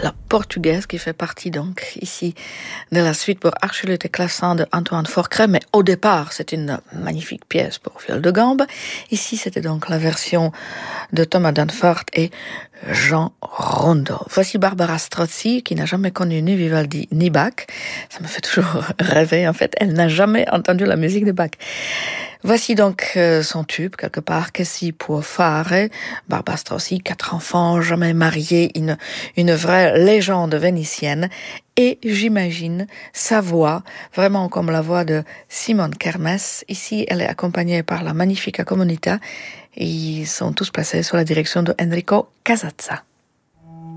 la portugaise qui fait partie donc ici de la suite pour Archulete Classin de Antoine Forcret, mais au départ c'est une magnifique pièce pour viol de gambe. Ici c'était donc la version de Thomas Danforth et Jean Rondeau. Voici Barbara Strozzi qui n'a jamais connu ni Vivaldi ni Bach. Ça me fait toujours rêver, en fait, elle n'a jamais entendu la musique de Bach. Voici donc son tube, quelque part, Che si può fare. Barbara Strozzi, 4 enfants, jamais mariée, une vraie légende vénitienne. Et j'imagine sa voix, vraiment comme la voix de Simone Kermes. Ici, elle est accompagnée par la Magnifica Comunità. Et ils sont tous placés sous la direction de Enrico Casazza.